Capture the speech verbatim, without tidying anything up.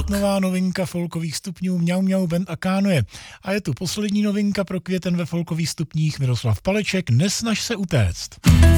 nová novinka folkových stupňů Mňau Mňau Band a Kánoe. A je tu poslední novinka pro květen ve folkových stupních Miroslav Paleček, Nesnaž se utéct.